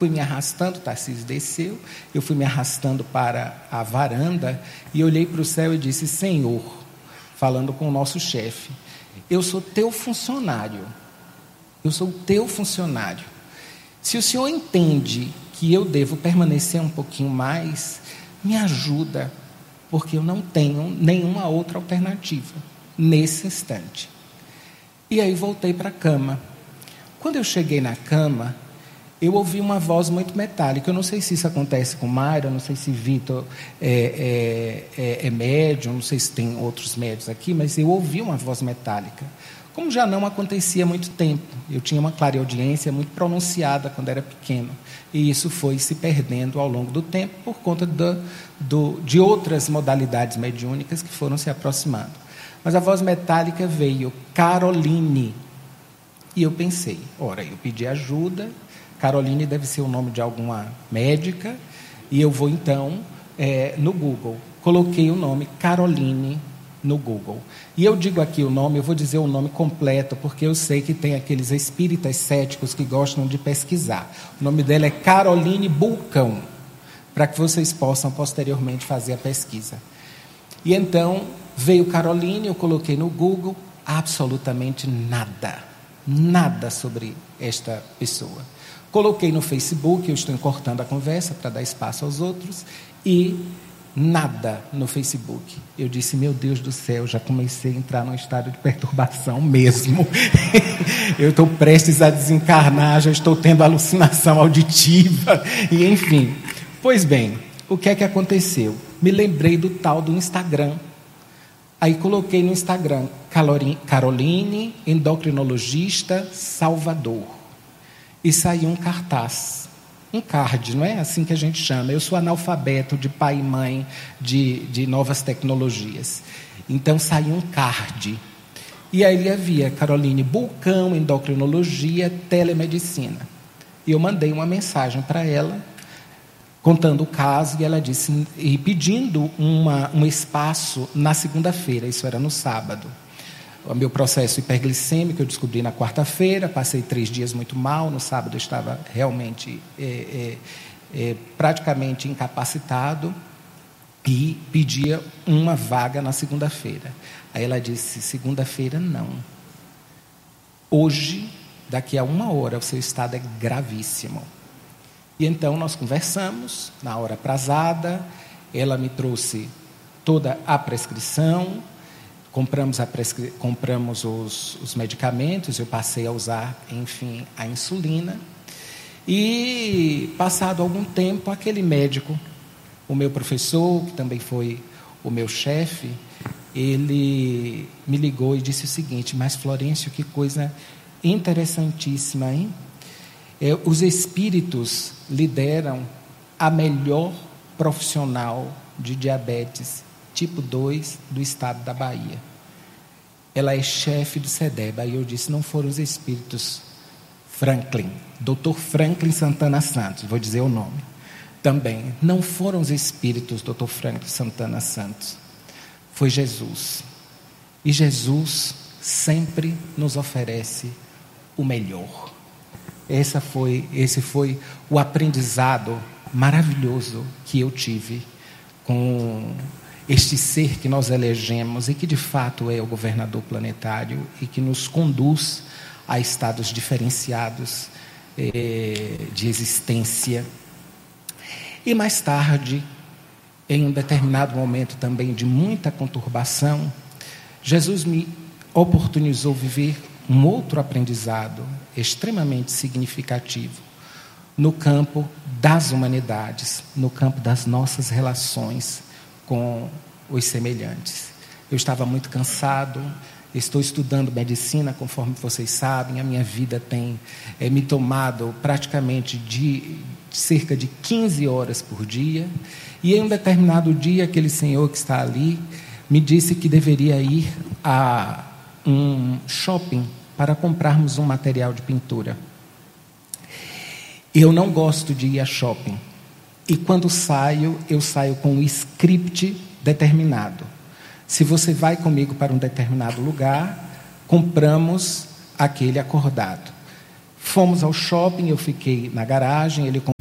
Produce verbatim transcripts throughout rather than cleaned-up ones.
Fui me arrastando, o Tarcísio desceu, eu fui me arrastando para a varanda e olhei para o céu e disse: Senhor, falando com o nosso chefe, eu sou teu funcionário, eu sou teu funcionário. Se o Senhor entende que eu devo permanecer um pouquinho mais, me ajuda, porque eu não tenho nenhuma outra alternativa nesse instante. E aí voltei para a cama. Quando eu cheguei na cama, eu ouvi uma voz muito metálica. Eu não sei se isso acontece com Mayra, não sei se Vitor é, é, é, é médium, não sei se tem outros médios aqui, mas eu ouvi uma voz metálica. Como já não acontecia há muito tempo. Eu tinha uma clareaudiência muito pronunciada quando era pequeno. E isso foi se perdendo ao longo do tempo por conta do, do, de outras modalidades mediúnicas que foram se aproximando. Mas a voz metálica veio: Caroline. E eu pensei, ora, eu pedi ajuda, Caroline deve ser o nome de alguma médica, e eu vou então é, no Google. Coloquei o nome Caroline no Google. E eu digo aqui o nome, eu vou dizer o nome completo, porque eu sei que tem aqueles espíritas céticos que gostam de pesquisar. O nome dela é Caroline Bulcão, para que vocês possam posteriormente fazer a pesquisa. E então veio Caroline, eu coloquei no Google, absolutamente nada, nada sobre esta pessoa. Coloquei no Facebook, eu estou encortando a conversa para dar espaço aos outros, e nada no Facebook. Eu disse, meu Deus do céu, já comecei a entrar num estado de perturbação mesmo. Eu estou prestes a desencarnar, já estou tendo alucinação auditiva, e enfim. Pois bem, o que é que aconteceu? Me lembrei do tal do Instagram. Aí coloquei no Instagram, Caroline, endocrinologista, Salvador. E saiu um cartaz. Um card, não é assim que a gente chama. Eu sou analfabeto de pai e mãe de, de novas tecnologias. Então saiu um card. E aí havia Caroline Bulcão, endocrinologia, telemedicina. E eu mandei uma mensagem para ela, contando o caso, e ela disse, e pedindo uma, um espaço na segunda-feira, isso era no sábado. O meu processo hiperglicêmico eu descobri na quarta-feira, passei três dias muito mal, no sábado eu estava realmente é, é, é, praticamente incapacitado e pedia uma vaga na segunda-feira. Aí ela disse, segunda-feira não. Hoje, daqui a uma hora, o seu estado é gravíssimo. E então nós conversamos, na hora aprazada, ela me trouxe toda a prescrição, compramos, a prescri... compramos os, os medicamentos, eu passei a usar, enfim, a insulina. E, passado algum tempo, aquele médico, o meu professor, que também foi o meu chefe, ele me ligou e disse o seguinte, mas Florencio, que coisa interessantíssima, hein? É, os espíritos lideram a melhor profissional de diabetes tipo dois do estado da Bahia. Ela é chefe do SEDEB. Aí eu disse, não foram os espíritos Franklin, doutor Franklin Santana Santos, vou dizer o nome. Também, não foram os espíritos doutor Franklin Santana Santos. Foi Jesus. E Jesus sempre nos oferece o melhor. Essa foi, esse foi o aprendizado maravilhoso que eu tive com este ser que nós elegemos e que de fato é o governador planetário e que nos conduz a estados diferenciados eh, de existência. E mais tarde, em um determinado momento também de muita conturbação, Jesus me oportunizou viver um outro aprendizado extremamente significativo no campo das humanidades, no campo das nossas relações com os semelhantes. Eu estava muito cansado, estou estudando medicina, conforme vocês sabem, a minha vida tem é, me tomado praticamente de cerca de quinze horas por dia, e em um determinado dia, aquele senhor que está ali, me disse que deveria ir a um shopping para comprarmos um material de pintura. Eu não gosto de ir a shopping. E quando saio, eu saio com um script determinado. Se você vai comigo para um determinado lugar, compramos aquele acordado. Fomos ao shopping, eu fiquei na garagem, ele comprou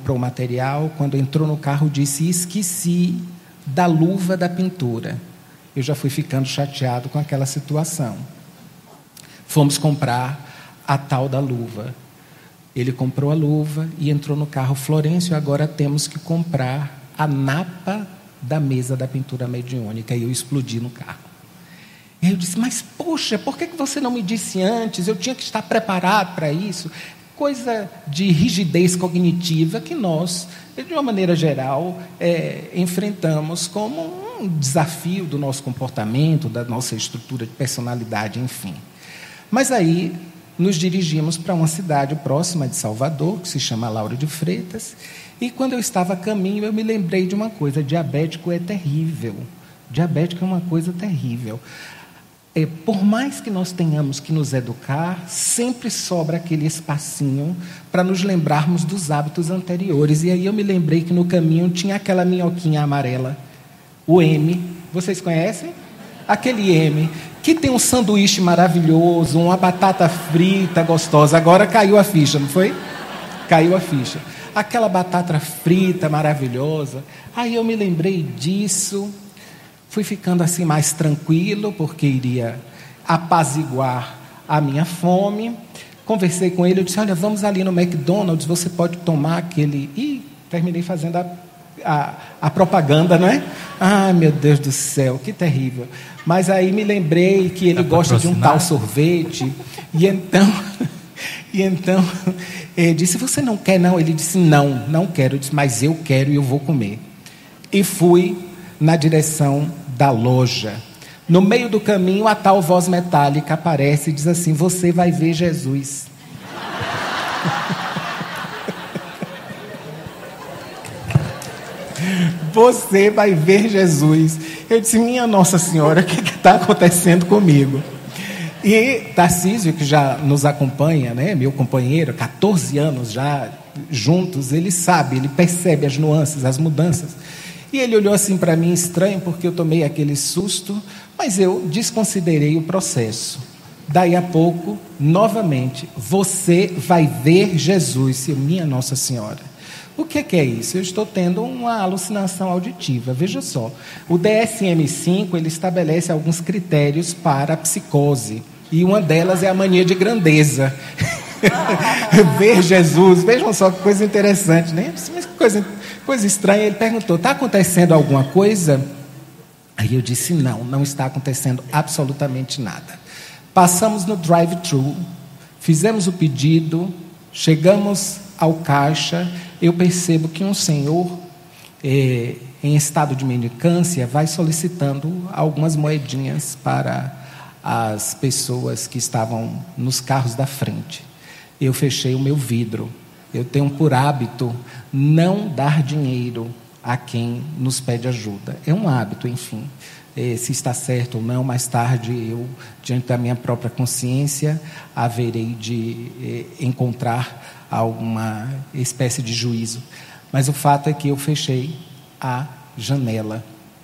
comprou o material, quando entrou no carro disse: esqueci da luva da pintura. Eu já fui ficando chateado com aquela situação. Fomos comprar a tal da luva. Ele comprou a luva e entrou no carro: Florencio, agora temos que comprar a napa da mesa da pintura mediúnica. E eu explodi no carro. E eu disse: mas poxa, por que você não me disse antes? Eu tinha que estar preparado para isso. Coisa de rigidez cognitiva que nós, de uma maneira geral, é, enfrentamos como um desafio do nosso comportamento, da nossa estrutura de personalidade, enfim. Mas aí nos dirigimos para uma cidade próxima de Salvador, que se chama Lauro de Freitas, e quando eu estava a caminho, eu me lembrei de uma coisa: diabético é terrível. Diabético é uma coisa terrível. É, por mais que nós tenhamos que nos educar, sempre sobra aquele espacinho para nos lembrarmos dos hábitos anteriores. E aí eu me lembrei que no caminho tinha aquela minhoquinha amarela, o M. Vocês conhecem? Aquele M, que tem um sanduíche maravilhoso, uma batata frita gostosa. Agora caiu a ficha, não foi? Caiu a ficha. Aquela batata frita maravilhosa. Aí eu me lembrei disso. Fui ficando assim mais tranquilo, porque iria apaziguar a minha fome. Conversei com ele, eu disse: olha, vamos ali no McDonald's, você pode tomar aquele... E terminei fazendo a, a, a propaganda, não é? Ai, meu Deus do céu, que terrível. Mas aí me lembrei que ele gosta de um tal sorvete. E então, e então ele disse: você não quer não? Ele disse: não, não quero. Eu disse: mas eu quero e eu vou comer. E fui na direção da loja. No meio do caminho, a tal voz metálica aparece e diz assim: você vai ver Jesus. Você vai ver Jesus. Eu disse: minha Nossa Senhora, o que está acontecendo comigo? E Tarcísio, que já nos acompanha, né, meu companheiro, catorze anos já juntos, ele sabe, ele percebe as nuances, as mudanças. E ele olhou assim para mim estranho, porque eu tomei aquele susto, mas eu desconsiderei o processo. Daí a pouco, novamente: você vai ver Jesus. E minha Nossa Senhora, o que é, que é isso? Eu estou tendo uma alucinação auditiva. Veja só, o D S M cinco, ele estabelece alguns critérios para a psicose, e uma delas é a mania de grandeza. Ver Jesus, vejam só que coisa interessante, né? Mas que coisa, coisa estranha. Ele perguntou: está acontecendo alguma coisa? Aí eu disse: não, não está acontecendo absolutamente nada. Passamos no drive-thru, fizemos o pedido, chegamos ao caixa. Eu percebo que um senhor eh, em estado de mendicância vai solicitando algumas moedinhas para as pessoas que estavam nos carros da frente. Eu fechei o meu vidro. Eu tenho por hábito não dar dinheiro a quem nos pede ajuda. É um hábito, enfim. Eh, se está certo ou não, mais tarde eu, diante da minha própria consciência, haverei de eh, encontrar alguma espécie de juízo. Mas o fato é que eu fechei a janela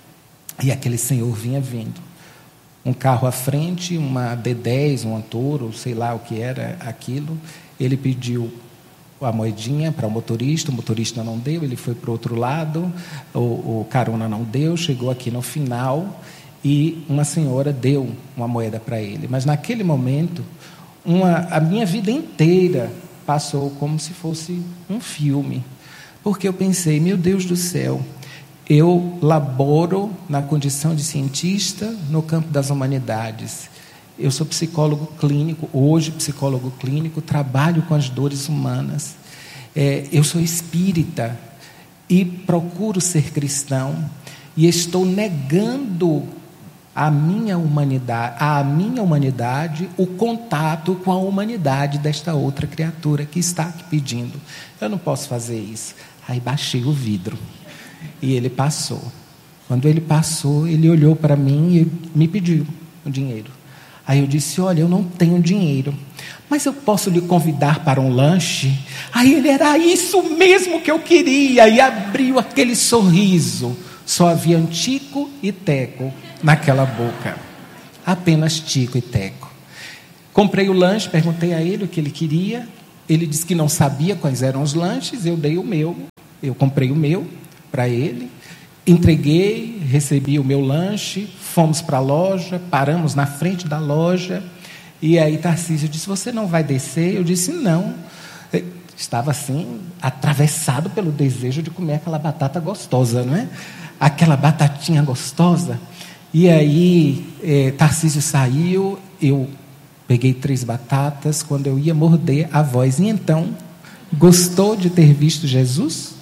e aquele senhor vinha vindo. Um carro à frente, uma D dez, um Antoro, sei lá o que era aquilo. Ele pediu a moedinha para o motorista, o motorista não deu, ele foi para o outro lado, o, o carona não deu, chegou aqui no final e uma senhora deu uma moeda para ele. Mas naquele momento, uma, a minha vida inteira passou como se fosse um filme, porque eu pensei: meu Deus do céu, eu laboro na condição de cientista no campo das humanidades. Eu sou psicólogo clínico, hoje psicólogo clínico, trabalho com as dores humanas. É, eu sou espírita e procuro ser cristão e estou negando a minha humanidade, a minha humanidade, o contato com a humanidade desta outra criatura que está aqui pedindo. Eu não posso fazer isso. Aí baixei o vidro e ele passou. Quando ele passou, ele olhou para mim e me pediu o dinheiro. Aí eu disse: olha, eu não tenho dinheiro, mas eu posso lhe convidar para um lanche? Aí ele: era isso mesmo que eu queria. E abriu aquele sorriso. Só havia Tico e Teco naquela boca. Apenas Tico e Teco. Comprei o lanche, perguntei a ele o que ele queria. Ele disse que não sabia quais eram os lanches, eu dei o meu, eu comprei o meu para ele, entreguei, recebi o meu lanche, fomos para a loja, paramos na frente da loja, e aí Tarcísio disse, você não vai descer? Eu disse, não. Estava assim, atravessado pelo desejo de comer aquela batata gostosa, não é? Aquela batatinha gostosa. E aí, é, Tarcísio saiu, eu peguei três batatas, quando eu ia morder, a voz, e então, gostou de ter visto Jesus?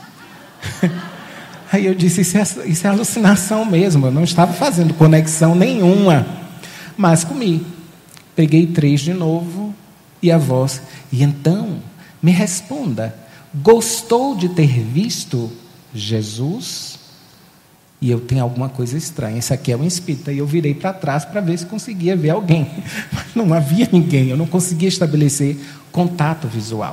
Aí eu disse, isso é, isso é alucinação mesmo, eu não estava fazendo conexão nenhuma, mas comi. Peguei três de novo, e a voz, e então, me responda, gostou de ter visto Jesus? E eu tenho alguma coisa estranha, esse aqui é um espírita, e eu virei para trás para ver se conseguia ver alguém, mas não havia ninguém, eu não conseguia estabelecer contato visual.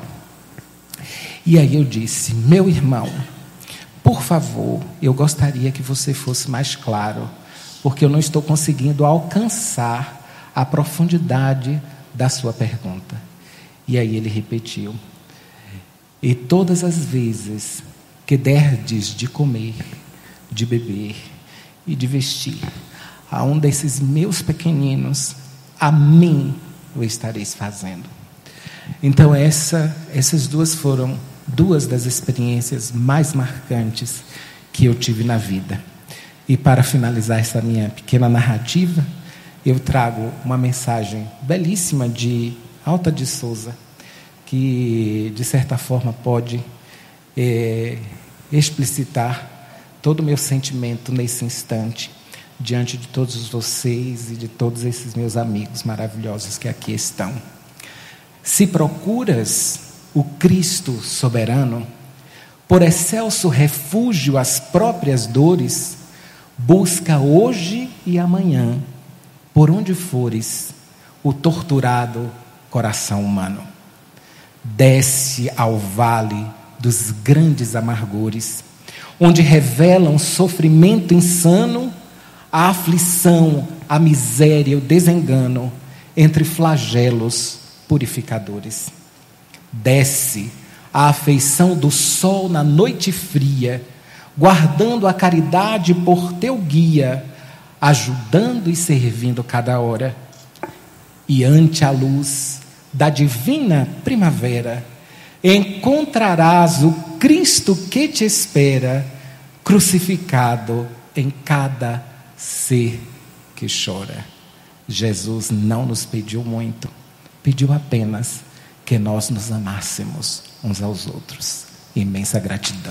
E aí eu disse, meu irmão, por favor, eu gostaria que você fosse mais claro, porque eu não estou conseguindo alcançar a profundidade da sua pergunta. E aí ele repetiu, e todas as vezes que derdes de comer, de beber e de vestir a um desses meus pequeninos, a mim o estareis fazendo. Então essa, essas duas foram duas das experiências mais marcantes que eu tive na vida. E para finalizar essa minha pequena narrativa, eu trago uma mensagem belíssima de Alta de Souza, que de certa forma pode é, explicitar todo o meu sentimento nesse instante, diante de todos vocês e de todos esses meus amigos maravilhosos que aqui estão. Se procuras o Cristo soberano, por excelso refúgio às próprias dores, busca hoje e amanhã, por onde fores, o torturado coração humano. Desce ao vale dos grandes amargores, onde revelam sofrimento insano, a aflição, a miséria, o desengano, entre flagelos purificadores. Desce a afeição do sol na noite fria, guardando a caridade por teu guia, ajudando e servindo cada hora. E ante a luz da divina primavera, encontrarás o Cristo que te espera, crucificado em cada ser que chora. Jesus não nos pediu muito, pediu apenas que nós nos amássemos uns aos outros. Imensa gratidão.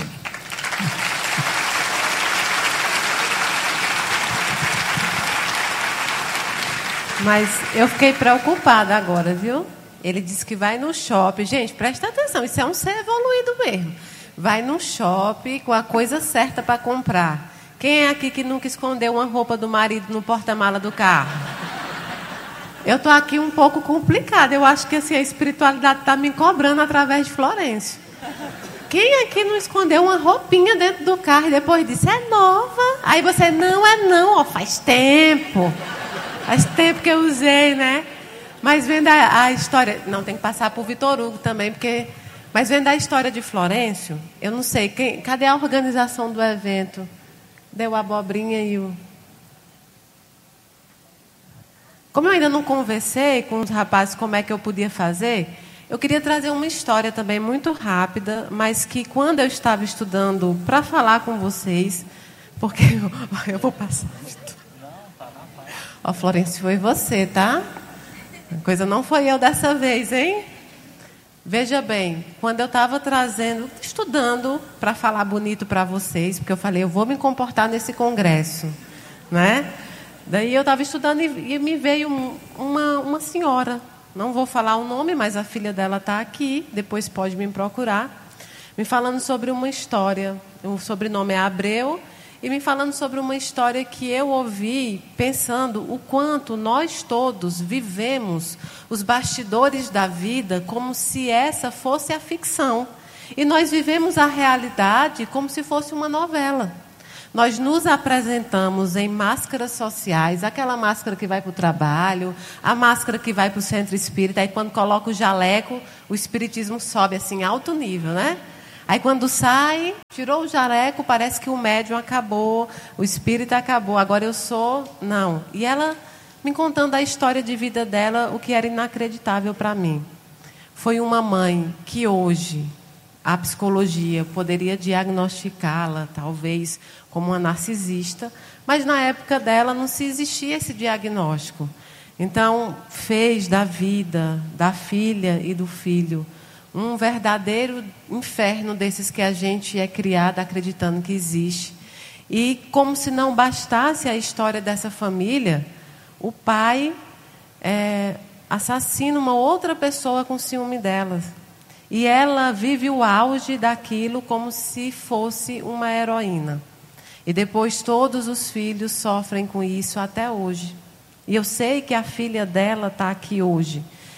Mas eu fiquei preocupada agora, viu? Ele disse que vai no shopping. Gente, presta atenção, isso é um ser evoluído mesmo. Vai no shopping com a coisa certa para comprar. Quem é aqui que nunca escondeu uma roupa do marido no porta-mala do carro? Eu estou aqui um pouco complicada. Eu acho que assim, a espiritualidade está me cobrando através de Florencio. Quem aqui não escondeu uma roupinha dentro do carro e depois disse, é nova? Aí você, não é não, ó, faz tempo. Faz tempo que eu usei, né? Mas vendo a, a história... Não, tem que passar por Vitor Hugo também, porque... Mas vendo a história de Florencio, eu não sei, quem, cadê a organização do evento? Deu a abobrinha e o... Como eu ainda não conversei com os rapazes como é que eu podia fazer, eu queria trazer uma história também muito rápida, mas que quando eu estava estudando para falar com vocês, porque eu, eu vou passar... Ó, Florencio, foi você, tá? A coisa não foi eu dessa vez, hein? Veja bem, quando eu estava trazendo, estudando para falar bonito para vocês, porque eu falei, eu vou me comportar nesse congresso, né? Daí eu estava estudando e, e me veio um, uma, uma senhora, não vou falar o nome, mas a filha dela está aqui, depois pode me procurar, me falando sobre uma história, o sobrenome é Abreu, e me falando sobre uma história que eu ouvi pensando o quanto nós todos vivemos os bastidores da vida como se essa fosse a ficção. E nós vivemos a realidade como se fosse uma novela. nós nos apresentamos em máscaras sociais, aquela máscara que vai para o trabalho, a máscara que vai para o centro espírita, aí quando coloca o jaleco, o espiritismo sobe assim, alto nível, né? Aí quando sai, tirou o jaleco, parece que o médium acabou, o espírito acabou, agora eu sou... Não. E ela me contando a história de vida dela, o que era inacreditável para mim. Foi uma mãe que hoje a psicologia poderia diagnosticá-la, talvez, como uma narcisista, mas na época dela não se existia esse diagnóstico. Então, fez da vida, da filha e do filho, um verdadeiro inferno desses que a gente é criado acreditando que existe. E como se não bastasse a história dessa família, o pai é, assassina uma outra pessoa com ciúme delas. E ela vive o auge daquilo como se fosse uma heroína. E depois todos os filhos sofrem com isso até hoje. E eu sei que a filha dela está aqui hoje.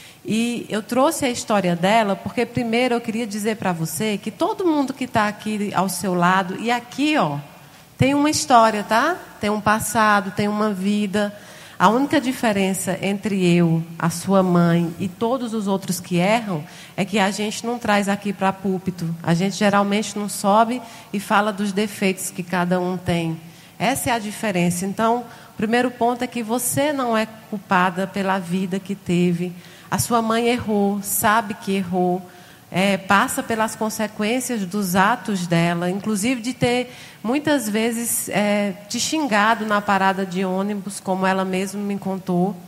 E eu trouxe a história dela porque primeiro eu queria dizer para você que todo mundo que está aqui ao seu lado, e aqui, ó, tem uma história, tá? Tem um passado, tem uma vida. A única diferença entre eu, a sua mãe e todos os outros que erram é que a gente não traz aqui para púlpito. A gente geralmente não sobe e fala dos defeitos que cada um tem. Essa é a diferença. Então, o primeiro ponto é que você não é culpada pela vida que teve. A sua mãe errou, sabe que errou, é, passa pelas consequências dos atos dela, inclusive de ter muitas vezes é, te xingado na parada de ônibus, como ela mesma me contou.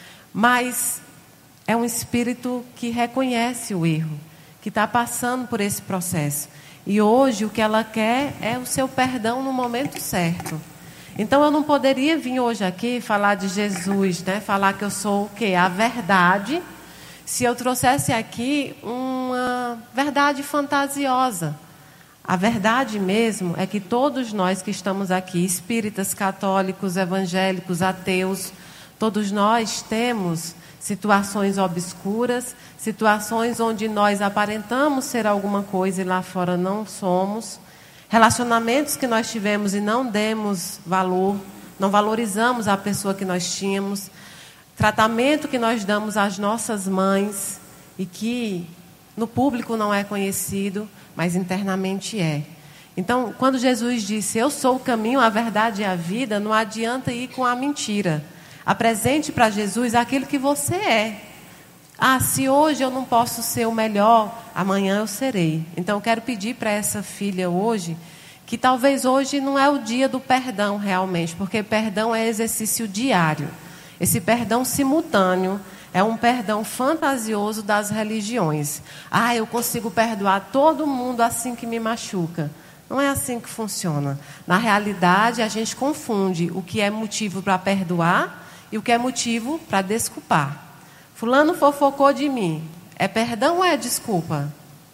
Mas é um espírito que reconhece o erro, que está passando por esse processo. E hoje o que ela quer é o seu perdão no momento certo. Então eu não poderia vir hoje aqui falar de Jesus, né? Falar que eu sou o quê? A verdade, se eu trouxesse aqui uma verdade fantasiosa. A verdade mesmo é que todos nós que estamos aqui, espíritas, católicos, evangélicos, ateus, todos nós temos situações obscuras, situações onde nós aparentamos ser alguma coisa e lá fora não somos, relacionamentos que nós tivemos e não demos valor, não valorizamos a pessoa que nós tínhamos, tratamento que nós damos às nossas mães e que no público não é conhecido, mas internamente é. Então, quando Jesus disse, eu sou o caminho, a verdade e a vida, não adianta ir com a mentira. Apresente para Jesus aquilo que você é. Ah, se hoje eu não posso ser o melhor, amanhã eu serei. Então, eu quero pedir para essa filha hoje, que talvez hoje não é o dia do perdão realmente, porque perdão é exercício diário. Esse perdão simultâneo é um perdão fantasioso das religiões. Ah, eu consigo perdoar todo mundo assim que me machuca. Não é assim que funciona. Na realidade, a gente confunde o que é motivo para perdoar e o que é motivo para desculpar. Fulano fofocou de mim. É perdão ou é desculpa?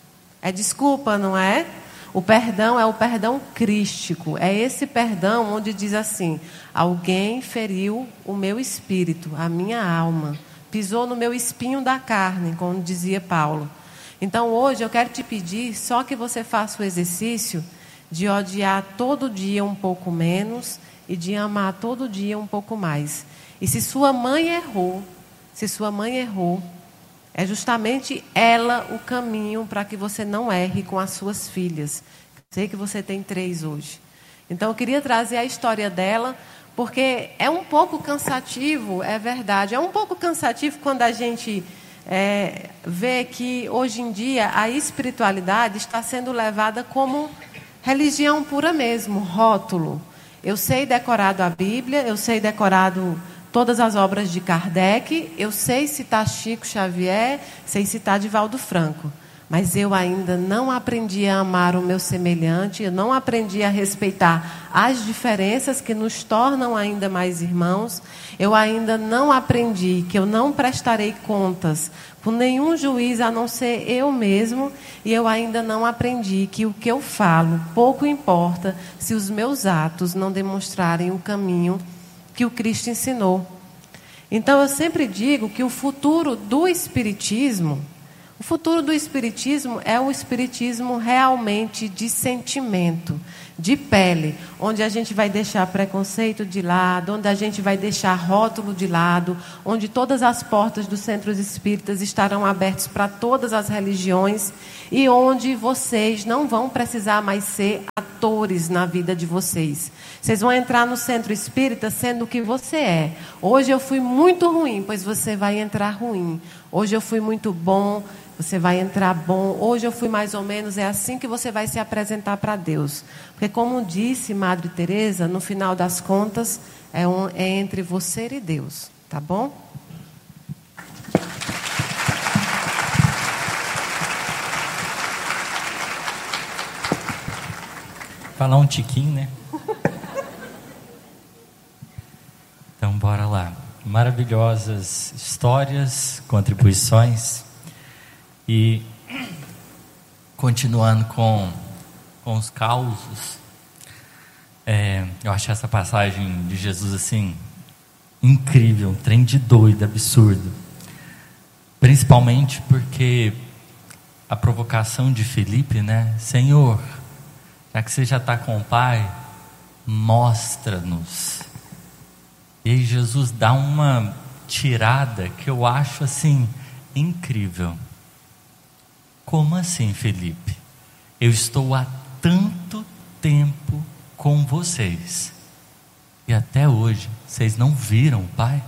É desculpa, não é? O perdão é o perdão crístico. É esse perdão onde diz assim, alguém feriu o meu espírito, a minha alma. Pisou no meu espinho da carne, como dizia Paulo. Então hoje eu quero te pedir só que você faça o exercício de odiar todo dia um pouco menos e de amar todo dia um pouco mais. E se sua mãe errou, se sua mãe errou, é justamente ela o caminho para que você não erre com as suas filhas. Sei que você tem três hoje. Então eu queria trazer a história dela, porque é um pouco cansativo, é verdade. É um pouco cansativo quando a gente é, vê que hoje em dia a espiritualidade está sendo levada como religião pura mesmo, rótulo. Eu sei decorado a Bíblia, eu sei decorado todas as obras de Kardec, eu sei citar Chico Xavier, sei citar Divaldo Franco, mas eu ainda não aprendi a amar o meu semelhante, eu não aprendi a respeitar as diferenças que nos tornam ainda mais irmãos, eu ainda não aprendi que eu não prestarei contas com nenhum juiz a não ser eu mesmo, e eu ainda não aprendi que o que eu falo pouco importa se os meus atos não demonstrarem o caminho que o Cristo ensinou. Então eu sempre digo que o futuro do espiritismo, O futuro do Espiritismo é o Espiritismo realmente de sentimento, de pele, onde a gente vai deixar preconceito de lado, onde a gente vai deixar rótulo de lado, onde todas as portas dos centros espíritas estarão abertas para todas as religiões e onde vocês não vão precisar mais ser atores na vida de vocês. Vocês vão entrar no centro espírita sendo o que você é. Hoje eu fui muito ruim, pois você vai entrar ruim. Hoje eu fui muito bom, você vai entrar bom. Hoje eu fui mais ou menos. É assim que você vai se apresentar para Deus. Porque como disse Madre Teresa, no final das contas, é, um, é entre você e Deus. Tá bom? Falar um tiquinho, né? Então, bora lá. Maravilhosas histórias, contribuições. E continuando com, com os causos, é, eu acho essa passagem de Jesus assim incrível, um trem de doido, absurdo. Principalmente porque a provocação de Felipe, né? Senhor, já que você já está com o Pai, mostra-nos. E aí Jesus dá uma tirada que eu acho assim incrível. Como assim, Felipe? Eu estou há tanto tempo com vocês e até hoje vocês não viram o Pai?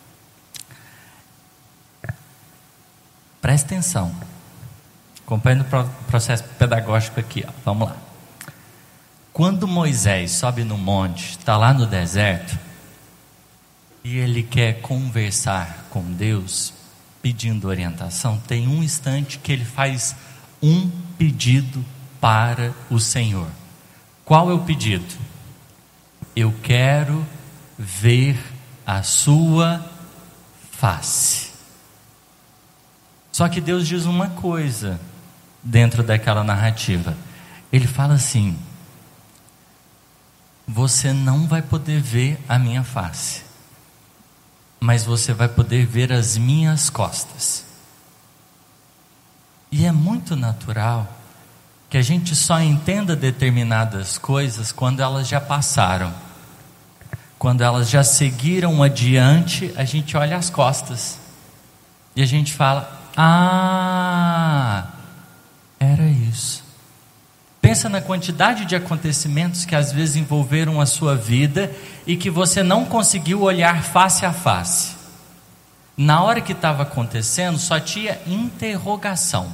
Presta atenção. Acompanhe o processo pedagógico aqui, ó. Vamos lá. Quando Moisés sobe no monte, está lá no deserto, e ele quer conversar com Deus, pedindo orientação, tem um instante que ele faz um pedido para o Senhor. Qual é o pedido? Eu quero ver a sua face. Só que Deus diz uma coisa dentro daquela narrativa. Ele fala assim: você não vai poder ver a minha face, mas você vai poder ver as minhas costas. E é muito natural que a gente só entenda determinadas coisas quando elas já passaram. Quando elas já seguiram adiante, a gente olha as costas e a gente fala: ah, era isso. Pensa na quantidade de acontecimentos que às vezes envolveram a sua vida e que você não conseguiu olhar face a face. Na hora que estava acontecendo, só tinha interrogação.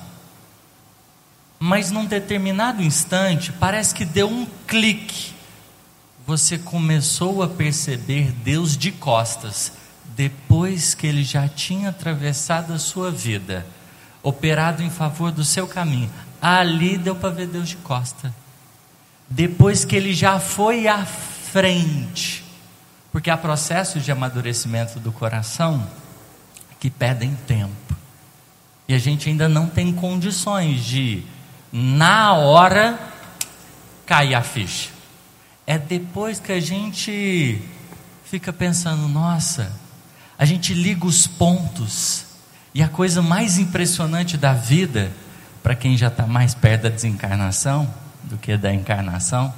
Mas num determinado instante, parece que deu um clique. Você começou a perceber Deus de costas, depois que Ele já tinha atravessado a sua vida, operado em favor do seu caminho. Ali deu para ver Deus de costa. Depois que Ele já foi à frente, porque há processos de amadurecimento do coração que pedem tempo, e a gente ainda não tem condições de, na hora, cair a ficha. É depois que a gente fica pensando: nossa, a gente liga os pontos, e a coisa mais impressionante da vida, para quem já está mais perto da desencarnação do que da encarnação,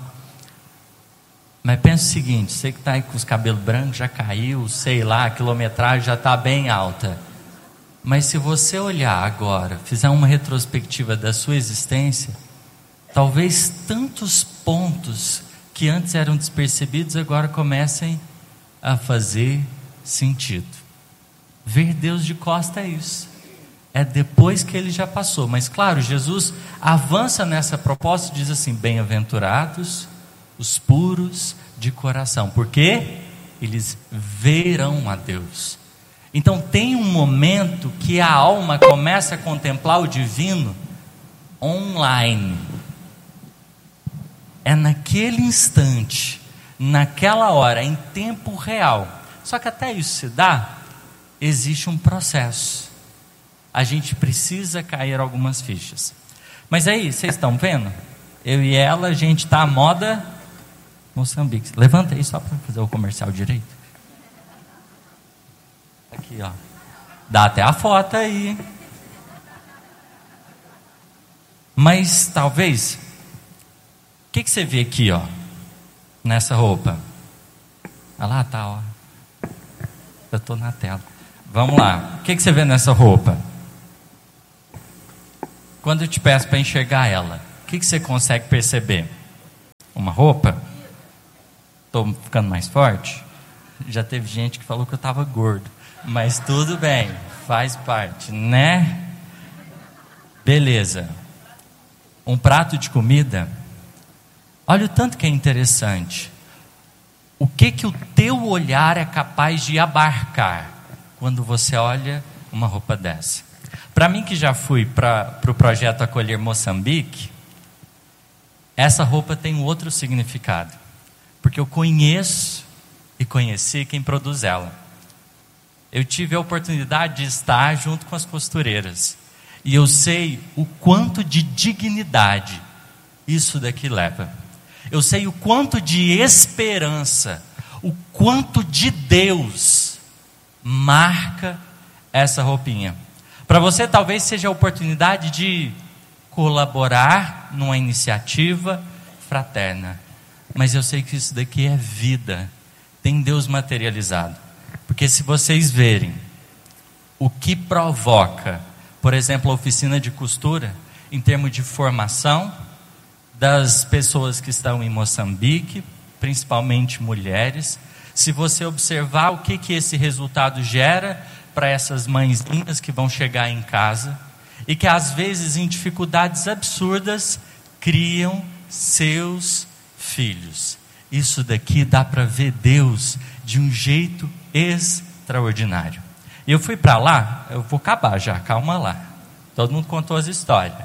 mas pensa o seguinte: você que está aí com os cabelos brancos, já caiu, sei lá, a quilometragem já está bem alta, mas se você olhar agora, fizer uma retrospectiva da sua existência, talvez tantos pontos que antes eram despercebidos agora comecem a fazer sentido. Ver Deus de costa é isso. É depois que Ele já passou. Mas claro, Jesus avança nessa proposta e diz assim: bem-aventurados os puros de coração, porque eles verão a Deus. Então tem um momento que a alma começa a contemplar o divino online. É naquele instante, naquela hora, em tempo real. Só que até isso se dá, existe um processo. A gente precisa cair algumas fichas. Mas aí, vocês estão vendo? Eu e ela, a gente está à moda Moçambique. Levanta aí só para fazer o comercial direito. Aqui, ó. Dá até a foto aí. Mas talvez, o que, que você vê aqui, ó, nessa roupa? Olha lá, tá, ó. Eu estou na tela. Vamos lá. O que, que você vê nessa roupa? Quando eu te peço para enxergar ela, o que, que você consegue perceber? Uma roupa? Estou ficando mais forte? Já teve gente que falou que eu estava gordo. Mas tudo bem, faz parte, né? Beleza. Um prato de comida. Olha o tanto que é interessante. O que que o teu olhar é capaz de abarcar quando você olha uma roupa dessa? Para mim que já fui para o pro projeto Acolher Moçambique, essa roupa tem um outro significado. Porque eu conheço e conheci quem produz ela. Eu tive a oportunidade de estar junto com as costureiras. E eu sei o quanto de dignidade isso daqui leva. Eu sei o quanto de esperança, o quanto de Deus marca essa roupinha. Para você talvez seja a oportunidade de colaborar numa iniciativa fraterna. Mas eu sei que isso daqui é vida. Tem Deus materializado. Porque se vocês verem o que provoca, por exemplo, a oficina de costura, em termos de formação das pessoas que estão em Moçambique, principalmente mulheres, se você observar o que, que esse resultado gera para essas mãezinhas que vão chegar em casa e que às vezes em dificuldades absurdas criam seus filhos. Isso daqui dá para ver Deus de um jeito extraordinário. E eu fui para lá, eu vou acabar já, calma lá. Todo mundo contou as histórias.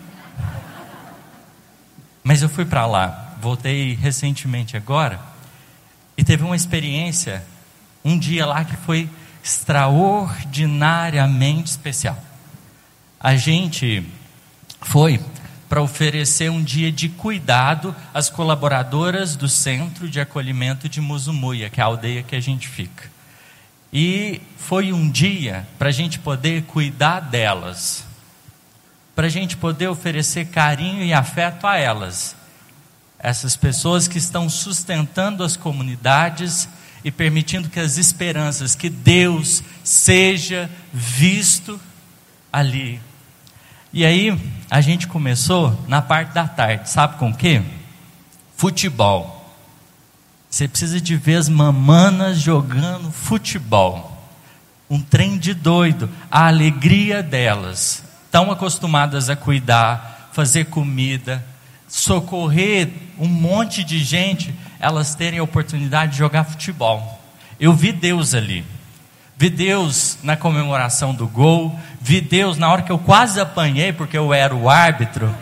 Mas eu fui para lá, voltei recentemente agora, e teve uma experiência, um dia lá que foi extraordinariamente especial. A gente foi para oferecer um dia de cuidado às colaboradoras do Centro de Acolhimento de Muzumuia, que é a aldeia que a gente fica. E foi um dia para a gente poder cuidar delas, para a gente poder oferecer carinho e afeto a elas, essas pessoas que estão sustentando as comunidades e permitindo que as esperanças, que Deus seja visto ali. E aí a gente começou na parte da tarde, sabe com o quê? Futebol. Você precisa de ver as mamanas jogando futebol. Um trem de doido. A alegria delas. Estão acostumadas a cuidar, fazer comida, socorrer um monte de gente. Elas terem a oportunidade de jogar futebol. Eu vi Deus ali. Vi Deus na comemoração do gol. Vi Deus na hora que eu quase apanhei, porque eu era o árbitro.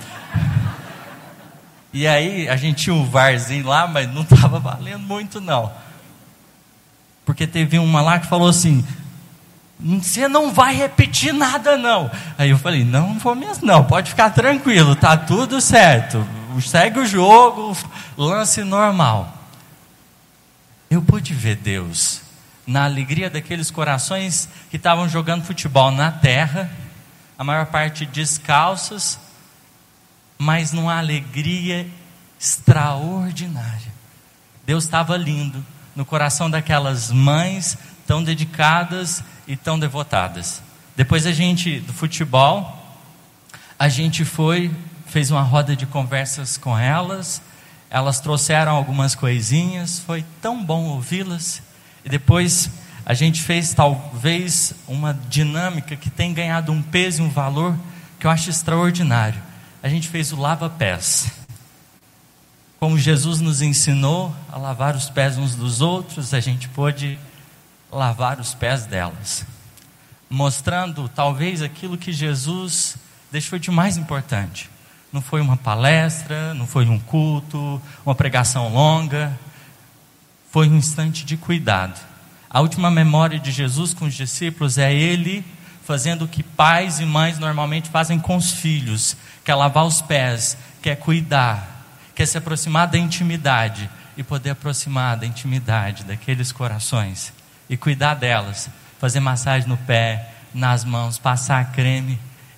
E aí a gente tinha um varzinho lá, mas não estava valendo muito não. Porque teve uma lá que falou assim: você não vai repetir nada não. Aí eu falei: não, não vou mesmo não, pode ficar tranquilo, tá tudo certo. Segue o jogo, lance normal. Eu pude ver Deus na alegria daqueles corações que estavam jogando futebol na terra, a maior parte descalços, mas numa alegria extraordinária. Deus estava lindo no coração daquelas mães tão dedicadas e tão devotadas. Depois a gente, do futebol, a gente foi, fez uma roda de conversas com elas, elas trouxeram algumas coisinhas, foi tão bom ouvi-las. E depois a gente fez talvez uma dinâmica que tem ganhado um peso e um valor que eu acho extraordinário. A gente fez o lava-pés. Como Jesus nos ensinou a lavar os pés uns dos outros, a gente pôde lavar os pés delas. Mostrando talvez aquilo que Jesus deixou de mais importante. Não foi uma palestra, não foi um culto, uma pregação longa. Foi um instante de cuidado. A última memória de Jesus com os discípulos é Ele fazendo o que pais e mães normalmente fazem com os filhos, que é lavar os pés, que é cuidar, que é se aproximar da intimidade e poder aproximar da intimidade daqueles corações e cuidar delas, fazer massagem no pé, nas mãos, passar creme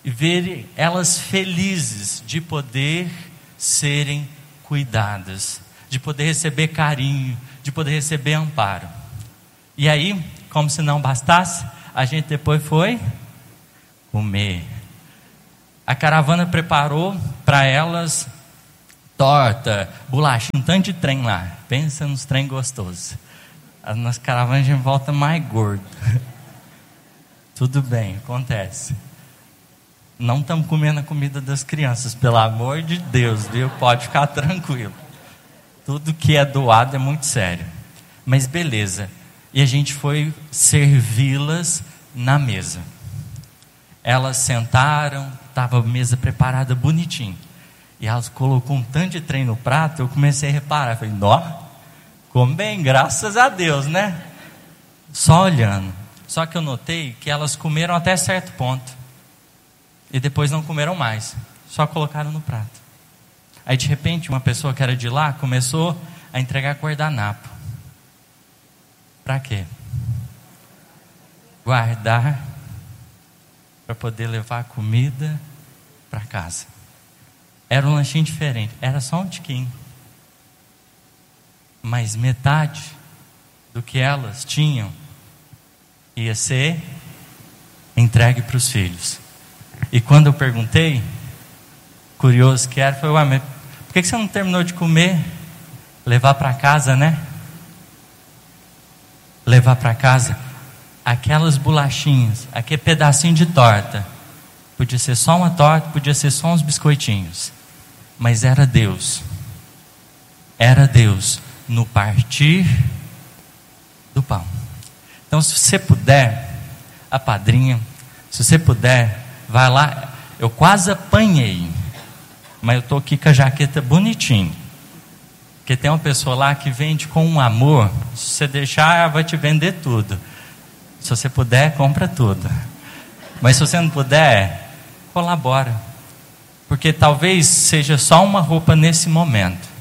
e ver elas felizes de poder serem cuidadas, de poder receber carinho, de poder receber amparo. E aí, como se não bastasse, a gente depois foi comer. A caravana preparou para elas torta, bolacha, um tanto de trem lá. Pensa nos trem gostosos. Nas caravanas a gente volta mais gordo. Tudo bem, acontece. Não estamos comendo a comida das crianças, pelo amor de Deus, viu? Pode ficar tranquilo. Tudo que é doado é muito sério. Mas beleza. E a gente foi servi-las na mesa. Elas sentaram, estava a mesa preparada bonitinho. E elas colocou um tanto de trem no prato, eu comecei a reparar. Falei, nó, come bem, graças a Deus, né? Só olhando. Só que eu notei que elas comeram até certo ponto. E depois não comeram mais. Só colocaram no prato. Aí de repente uma pessoa que era de lá começou a entregar guardanapo. Para quê? Guardar para poder levar comida para casa. Era um lanchinho diferente, era só um tiquinho. Mas metade do que elas tinham ia ser entregue para os filhos. E quando eu perguntei, curioso que era, foi, ué, mas por que você não terminou de comer? Levar para casa, né? Levar para casa aquelas bolachinhas, aquele pedacinho de torta. Podia ser só uma torta, podia ser só uns biscoitinhos. Mas era Deus. Era Deus no partir do pão. Então, se você puder, a padrinha, se você puder, vai lá. Eu quase apanhei, mas eu estou aqui com a jaqueta bonitinho. Porque tem uma pessoa lá que vende com um amor. Se você deixar, ela vai te vender tudo. Se você puder, compra tudo. Mas se você não puder, colabora. Porque talvez seja só uma roupa nesse momento.